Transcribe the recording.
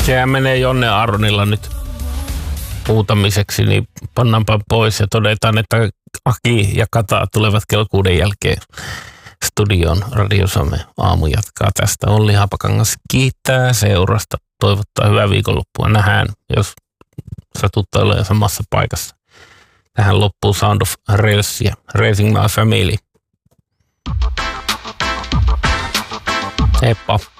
Sehän menee Jonne Aronilla nyt huutamiseksi, niin pannaanpa pois ja todetaan, että Aki ja Kata tulevat kello 6 jälkeen studioon. Radio Same aamu jatkaa tästä. Olli Haapakangas kiittää seurasta. Toivottaa hyvää viikonloppua. Nähdään, jos satuttaa olemaan samassa paikassa. Tähän loppuu Sound of Railsia. Racing My Family. Heippa.